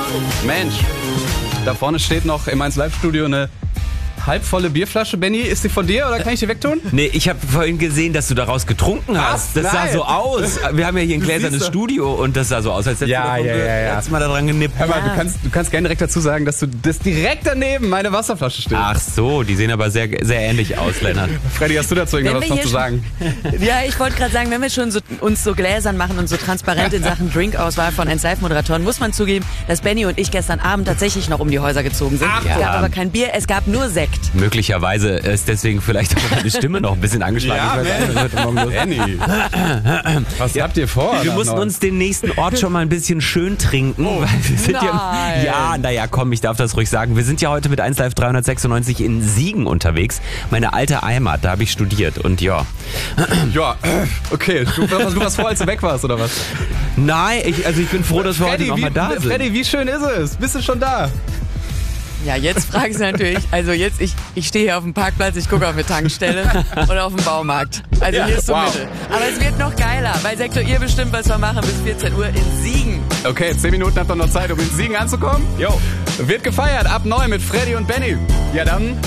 Mensch, da vorne steht noch im 1 Live-Studio eine halbvolle Bierflasche. Benni, ist die von dir oder kann ich die wegtun? Nee, ich habe vorhin gesehen, dass du daraus getrunken hast. Das sah Nein. so aus. Wir haben ja hier ein gläsernes Studio und das sah so aus, als hättest du letztes Mal da dran genippt. Hör mal, du kannst gerne direkt dazu sagen, dass du das direkt daneben meine Wasserflasche steht. Ach so, die sehen aber sehr, sehr ähnlich aus, Lennart. Freddy, hast du dazu irgendwas noch zu sagen? Ja, ich wollte gerade sagen, wenn wir schon uns so gläsern machen und so transparent in Sachen Drinkauswahl von 1 Live-Moderatoren, muss man zugeben, dass Benni und ich gestern Abend tatsächlich noch um die Häuser gezogen sind. Es gab aber kein Bier, es gab nur Sekt. Möglicherweise ist deswegen vielleicht auch deine Stimme noch ein bisschen angeschlagen. Benni. Was habt ihr vor? Wir mussten uns den nächsten Ort schon mal ein bisschen schön trinken. Weil wir sind komm, ich darf das ruhig sagen. Wir sind ja heute mit 1 Live 396 in Siegen unterwegs. Meine alte Heimat, da habe ich studiert und ja. Ja, okay. Du warst vor, als du weg warst, oder was? Nein, ich bin froh, dass wir heute noch mal da sind. Freddy, wie schön ist es? Bist du schon da? Ja, jetzt fragst du natürlich, also jetzt, ich stehe hier auf dem Parkplatz, ich gucke auf eine Tankstelle oder auf dem Baumarkt. Also hier ist so Mittel. Aber es wird noch geiler, weil Sektor, ihr bestimmt, was wir machen bis 14 Uhr in Siegen. Okay, 10 Minuten habt ihr noch Zeit, um in Siegen anzukommen. Jo. Wird gefeiert ab 9 mit Freddy und Benni. Ja dann,